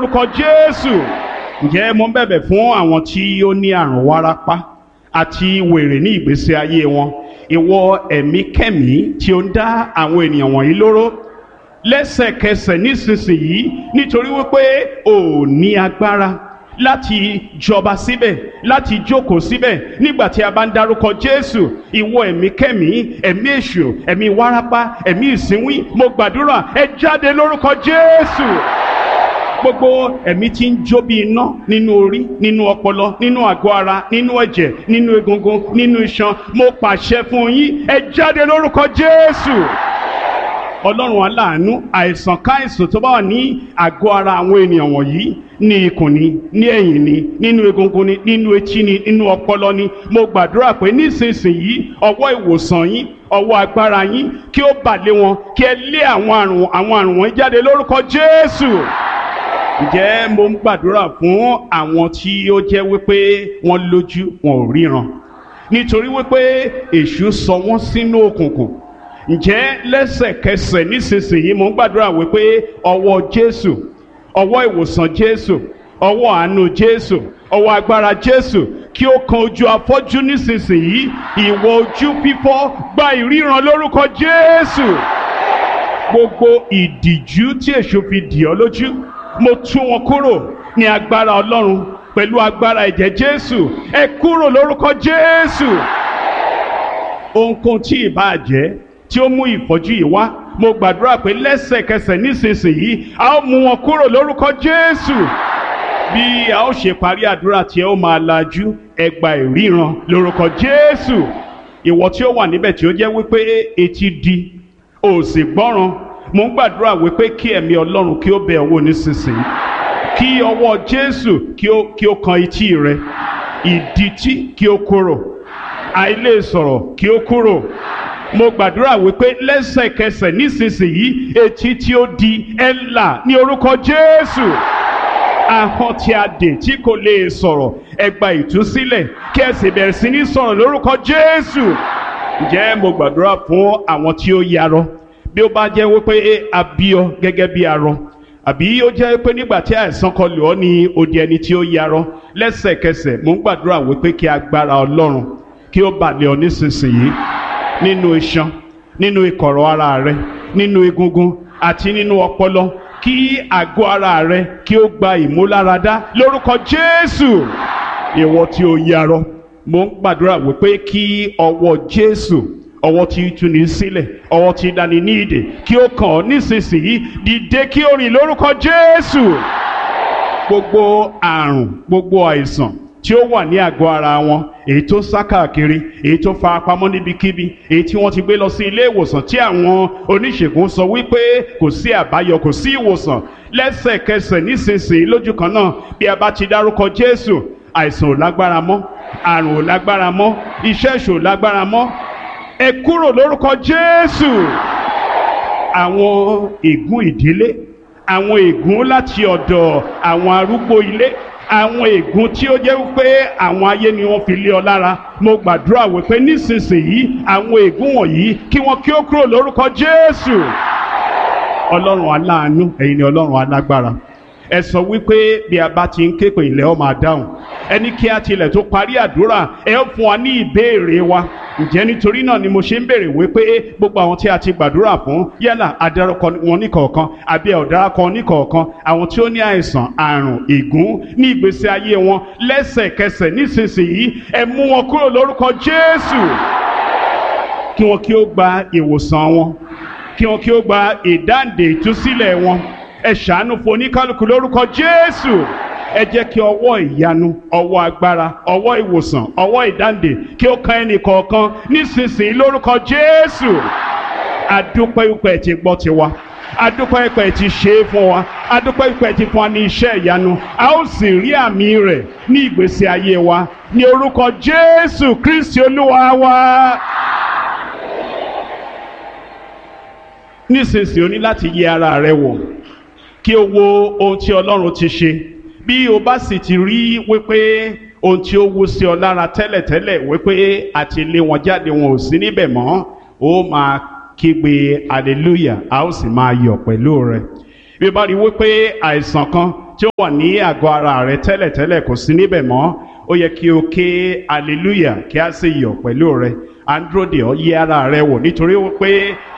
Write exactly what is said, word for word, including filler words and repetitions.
lórúkọ Jésù. Ǹjẹ́ mo ń bẹ̀bẹ̀ fún àwọn tí ó ní àrùn wárápá àti wèrè ní ìgbésí ayé wọn, ìwọ ẹ̀mí kẹ́mí tí ó ń dá àwọn ènìyàn wọ̀nyí lóró lẹ́sẹ̀kẹsẹ̀ nísinsìnyí, nítorí wípé ò ní agbára láti jọba síbẹ̀, láti jókòó síbẹ̀ nígbà tí a bá ń dárúkọ Jésù. Ìwọ ẹ̀mí kẹ́mí, ẹ̀mí èṣù, ẹ̀mí wárápá, ẹ̀mí ìsínwín, mo gbàdúrà ẹ jáde lórúkọ Jésù. Gbogbo ẹ̀mí tí ń jó bí iná nínú orí, nínú ọpọlọ, nínú àgọ́ ara, nínú ẹ̀jẹ̀, nínú egungun, nínú iṣan, mo pàṣẹ fún yín, ẹ jáde lórúkọ Jésù. Ọlọ́run aláàánú, àìsàn káìsàn tó bá wà ní àgọ́ ara àwọn ènìyàn wọ̀nyí, ní ikùn ni, ní ẹ̀yìn ni, nínú egungun ni, nínú etí ni, nínú ọpọlọ ni, mo gbàdúrà pé nísinsìnyí ọwọ́ ìwòsàn yín, ọwọ́ agbára yín kí ó bà lé wọn, kí ẹ lé àwọn àrùn àwọn àrùn wọn jáde lórúkọ Jésù. Ǹjẹ́ mo ń gbàdúrà fún àwọn tí ó jẹ́ wípé wọ́n lójú wọn ò ríran nítorí wípé èṣù sọ wọ́n sínú òkùnkùn. Ǹjẹ́ lẹ́sẹ̀kẹsẹ̀ nísinsìnyí mo ń gbàdúrà wípé ọwọ́ Jésù, ọwọ́ ìwòsàn Jésù, ọwọ́ àánú Jésù, ọwọ́ agbára Jésù kí ó kan ojú afọ́jú nísinsìnyí. Ìwọ ojú fífọ́ gba ìríran lórúkọ Jésù. Gbogbo ìdìjú tí èṣù fi dì ọ́ lójú, mo tú wọn kúrò ní agbára Ọlọ́run pẹ̀lú agbára ẹ̀jẹ̀ Jésù. Ẹ kúrò lórúkọ Jésù. Ohunkóhun tí ìbá jẹ́ tí ó mú ìfọ́jú yìí wá, mo gbàdúrà pé lẹ́sẹ̀kẹsẹ̀ nísinsìnyí a ó mú wọn kúrò lórúkọ Jésù. Bí a ó ṣe parí àdúrà tí ẹ ó máa lajú, ẹ gba ìríran lórúkọ Jésù. Ìwọ tí ó wà níbẹ̀ tí ó jẹ́ wípé etí di, ò sì gbọ́ràn, mo ń gbàdúrà wípé kí ẹ̀mí Ọlọ́run kí ó bẹ̀ ọ́ wò nísinsìnyí, kí ọwọ́ Jésù kí ó kí ó kan etí rẹ, ìdítí kí ó kúrò, àìlè sọ̀rọ̀ kí ó kúrò. Mo gbàdúrà wípé lẹ́sẹ̀kẹsẹ̀ nísinsìnyí etí tí ó di ẹ là ní orúkọ Jésù. Ahọ́n tí a dè tí kò lè sọ̀rọ̀, ẹ gba ìtúsílẹ̀ kí ẹ sì bẹ̀rẹ̀ sí ní sọ̀rọ̀ lórúkọ Jésù. Ǹjẹ́ mo gbàdúrà fún àwọn tí ó yarọ, bí ó bá jẹ́ wípé a bí ọ gẹ́gẹ́ bí arọ, àbí ó jẹ́ pé nígbà tí àìsàn kọlù ọ́ ní odi ẹni tí ó yarọ, lẹ́sẹ̀kẹsẹ̀ mo ń gbàdúrà wípé kí agbára Ọlọ́run kí ó bà lé ọ nísinsìnyí, nínú iṣan, nínú ìkọ̀rọ̀ ara rẹ, nínú egungun àti nínú ọpọlọ, kí àgọ́ ara rẹ kí ó gba ìmúláradá lórúkọ Jésù. Ìwọ tí ó yarọ, mo ń gbàdúrà wípé kí ọwọ́ Jésù, ọwọ́ tí tú ni sílẹ̀, ọwọ́ tí dání ní ìdè, kí ó kàn ọ́ nísinsìnyí, dìde kí ó rìn lórúkọ Jésù. Gbogbo àrùn, gbogbo àìsàn tí ó wà ní àgọ́ ara wọn, èyí tó sá káàkiri, èyí tó fara pamọ́ níbikíbi, èyí tí wọ́n ti gbé lọ sí ilé ìwòsàn tí àwọn oníṣègùn sọ wípé kò sí àbáyọ, kò sí ìwòsàn, lẹ́sẹ̀kẹsẹ̀ nísinsìnyí lójú kan náà bí a bá ti dárúkọ Jésù, àìsàn ò lágbára mọ́, àrùn ò lágbára mọ́, iṣẹ́ èṣù ò lágbára mọ́. Ẹ kúrò lórúkọ Jésù. Àwọn ègún ìdílé, àwọn ègún láti ọ̀dọ̀ àwọn arúgbó ilé, àwọn ègún tí ó jẹ́ wípé àwọn ayé ni wọ́n fi lé ọ lára, mo gbàdúrà wípé nísinsìnyí àwọn ègún wọ̀nyí kí wọ́n kí ó kúrò lórúkọ Jésù. Ọlọ́run aláàánú, ẹ̀yin ni Ọlọ́run alágbára. Ẹ sọ wípé bí a bá ti ń ké pè ilẹ̀ ó máa dáhùn. Ẹni kí a tilẹ̀ tó parí àdúrà, ẹ ó fún wa ní ìbéèrè wa. Ǹjẹ́ nítorí náà ni mo ṣe ń béèrè wípé gbogbo àwọn tí a ti gbàdúrà fún, yálà adarúkọ wọn ní kọ̀ọ̀kan àbí ọ̀daràkọ ní kọ̀ọ̀kan, àwọn tí ó ní àìsàn, àrùn, ègún ní ìgbésí ayé wọn, lẹ́sẹ̀kẹsẹ̀ nísinsìnyí ẹ mú wọn kúrò lórúkọ Jésù. Kí wọn kí ó gba ìwòsàn wọn, kí wọn kí ó gba ìdáǹdè ìtúsílẹ̀ wọn. Ẹ ṣàánú fún oníkálukú lórúkọ Jésù. Ẹ jẹ́ kí ọwọ́ ìyanu, ọwọ́ agbára, ọwọ́ ìwòsàn, ọwọ́ ìdáǹdè kí ó kan ẹnì kọ̀ọ̀kan nísinsìnyí lórúkọ Jésù. Adúpẹ́ ìpẹ́ ti gbọ́ tiwa, adúpẹ́ ìpẹ́ ti ṣe é fún wa, adúpẹ́ ìpẹ́ ti fún wa ní iṣẹ́ ìyanu, a ó sì rí àmì rẹ̀ ní ìgbésí ayé wa ní orúkọ Jésù Kristi Olúwa wa. Nísinsìnyí o ní láti yẹ ara rẹ wò kí o wo ohun tí Ọlọ́run ti ṣe. Bí o bá sì ti rí wípé ohun tí ó wú sí ọ lára tẹ́lẹ̀tẹ́lẹ̀ wípé àti lé wọn jáde wọn ò sí níbẹ̀ mọ́, ó máa kígbe hallelujah, a ó sì máa yọ̀ pẹ̀lú rẹ. Bí o bá rí wípé àìsàn kan tí ó wà ní àgọ́ ara rẹ tẹ́lẹ̀tẹ́lẹ̀ kò sí níbẹ̀ mọ́. Ó yẹ kí o ké hallelujah kí a sì yọ̀ pẹ̀lú rẹ. À ń dúró dè ọ́, yẹ ara rẹ wò nítorí pé